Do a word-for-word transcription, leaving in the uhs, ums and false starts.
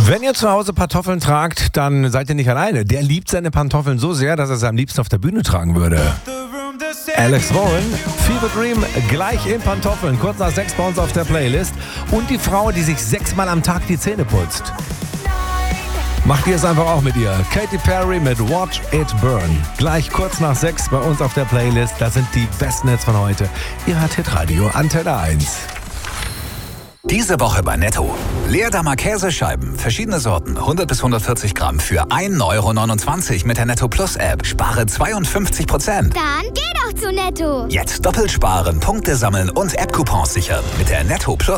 Wenn ihr zu Hause Pantoffeln tragt, dann seid ihr nicht alleine. Der liebt seine Pantoffeln so sehr, dass er sie am liebsten auf der Bühne tragen würde. Alex Warren, Fever Dream, gleich in Pantoffeln, kurz nach sechs bei uns auf der Playlist. Und die Frau, die sich sechsmal am Tag die Zähne putzt. Macht ihr es einfach auch mit ihr. Katy Perry mit Watch It Burn. Gleich kurz nach sechs bei uns auf der Playlist. Das sind die besten Hits von heute. Ihr hört Hitradio Antenne eins. Diese Woche bei Netto. Leerdammer Käsescheiben, verschiedene Sorten, hundert bis hundertvierzig Gramm für ein Euro neunundzwanzig mit der Netto Plus App. Spare zweiundfünfzig Prozent. Dann geh doch zu Netto. Jetzt doppelt sparen, Punkte sammeln und App-Coupons sichern mit der Netto Plus